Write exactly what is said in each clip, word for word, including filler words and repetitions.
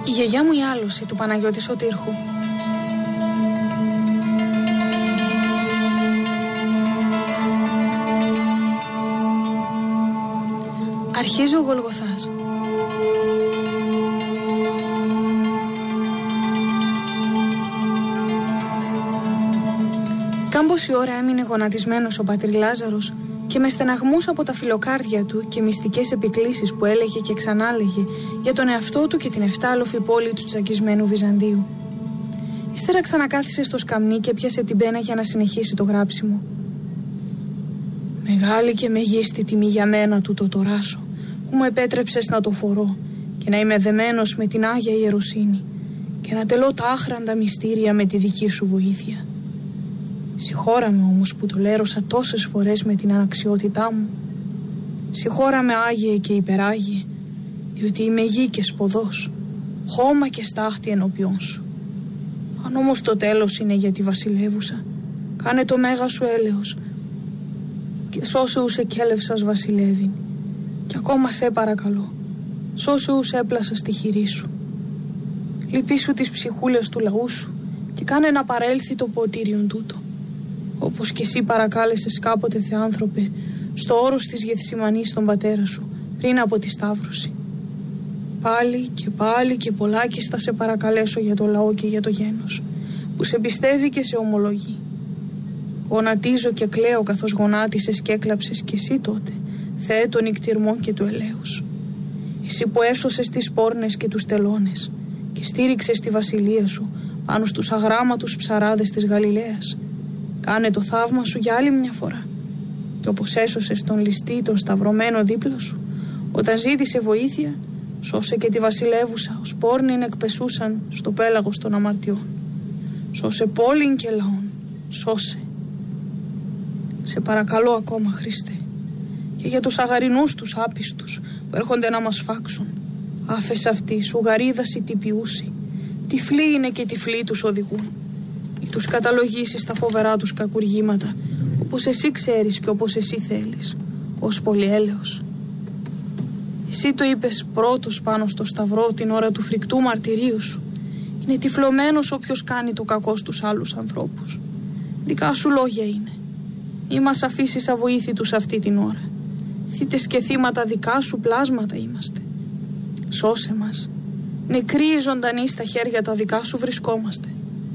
Η γιαγιά μου η άλωση του Παναγιώτη Σωτήρχου. Αρχίζει ο Γολγοθάς. Κάμποση ώρα έμεινε γονατισμένος ο πατήρ Λάζαρος και με στεναγμούς από τα φιλοκάρδια του και μυστικές επικλήσεις που έλεγε και ξανάλεγε για τον εαυτό του και την εφτάλοφη πόλη του τσακισμένου Βυζαντίου. Ύστερα ξανακάθισε στο σκαμνί και πιάσε την πένα για να συνεχίσει το γράψιμο. Μεγάλη και μεγίστη τιμή για μένα του το τοράσω, που μου επέτρεψες να το φορώ και να είμαι δεμένος με την Άγια Ιεροσύνη και να τελώ τα άχραντα μυστήρια με τη δική σου βοήθεια. Συγχώραμε όμως που το λέρωσα τόσες φορές με την αναξιότητά μου. Συγχώραμε Άγιε και υπεράγιε, διότι είμαι γη και σποδός, χώμα και στάχτη ενώπιόν σου. Αν όμως το τέλος είναι για τη βασιλεύουσα, κάνε το μέγα σου έλεος και σώσε ους εκέλευσας βασιλεύειν. Και ακόμα σε παρακαλώ, σώσε ους έπλασα στη χειρή σου. Λυπήσου τις ψυχούλες του λαού σου και κάνε να παρέλθει το ποτήριον τούτο, όπως και εσύ παρακάλεσες κάποτε θεάνθρωπε στο όρος της Γεθσιμανής τον πατέρα σου πριν από τη Σταύρωση. Πάλι και πάλι και πολλάκις θα σε παρακαλέσω για το λαό και για το γένος που σε πιστεύει και σε ομολογεί. Γονατίζω και κλαίω καθώς γονάτισες και έκλαψες κι εσύ τότε, Θεέ των νικτυρμών και του ελέους. Εσύ που έσωσες τις πόρνες και τους τελώνες και στήριξες τη βασιλεία σου πάνω στους αγράμματους ψαράδες της Γαλιλαίας, κάνε το θαύμα σου για άλλη μια φορά. Και όπως έσωσες τον ληστή τον σταυρωμένο δίπλα σου, όταν ζήτησε βοήθεια, σώσε και τη βασιλεύουσα ως πόρνην εκπεσούσαν στο πέλαγος των αμαρτιών. Σώσε πόλην και λαών, σώσε. Σε παρακαλώ ακόμα, Χριστέ, και για τους αγαρινούς τους άπιστους που έρχονται να μας φάξουν. Άφες αυτοί σου γαρίδαση τυπιούσι, τυφλοί είναι και τυφλοί τους οδηγούν. Ή τους καταλογίσεις τα φοβερά τους κακουργήματα, όπως εσύ ξέρεις και όπως εσύ θέλεις, ως πολυέλεος. Εσύ το είπες πρώτος πάνω στο σταυρό την ώρα του φρικτού μαρτυρίου σου. Είναι τυφλωμένος όποιος κάνει το κακό στους άλλους ανθρώπους. Δικά σου λόγια είναι. Μη μας αφήσεις αβοήθητους αυτή την ώρα. Θύτες και θύματα δικά σου πλάσματα είμαστε. Σώσε μας. Νεκροί ή ζωντανοί στα χέρια τα δικά σου βρισκόμαστε.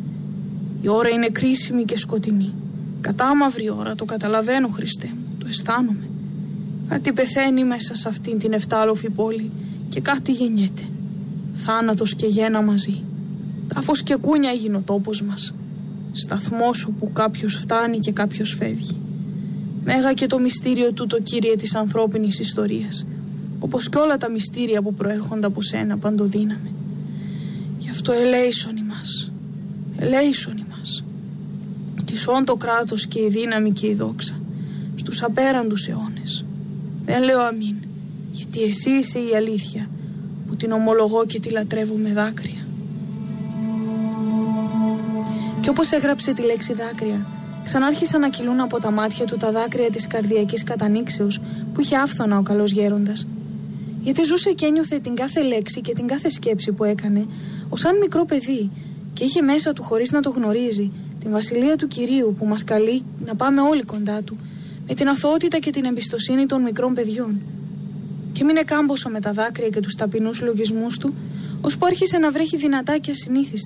Η ώρα είναι κρίσιμη και σκοτεινή. Κατάμαυρη ώρα, το καταλαβαίνω, Χριστέ μου, το αισθάνομαι. Κάτι πεθαίνει μέσα σε αυτήν την εφτάλοφη πόλη και κάτι γεννιέται. Θάνατος και γένα μαζί. Τάφος και κούνια έγινε ο τόπος μας. Σταθμός όπου κάποιος φτάνει και κάποιος φεύγει. Μέγα και το μυστήριο τούτο, Κύριε, της ανθρώπινης ιστορίας, όπως και όλα τα μυστήρια που προέρχονται από σένα παντοδύναμε. Γι' αυτό ελέησον ημάς, ελέησον ημάς. Τισόν το κράτος και η δύναμη και η δόξα στους απέραντους αιώνες. Δεν λέω αμήν, γιατί εσύ είσαι η αλήθεια που την ομολογώ και τη λατρεύω με δάκρυα. Και όπως έγραψε τη λέξη δάκρυα, ξανάρχισαν να κυλούν από τα μάτια του τα δάκρυα της καρδιακής κατανήξεως που είχε άφθονα ο καλός γέροντας. Γιατί ζούσε και ένιωθε την κάθε λέξη και την κάθε σκέψη που έκανε ως σαν μικρό παιδί και είχε μέσα του, χωρίς να το γνωρίζει, την βασιλεία του Κυρίου που μας καλεί να πάμε όλοι κοντά του, με την αθωότητα και την εμπιστοσύνη των μικρών παιδιών. Και μείνε κάμποσο με τα δάκρυα και τους ταπεινούς λογισμούς του, ώσπου άρχισε να βρέχει δυνατά και ασυνήθιστα.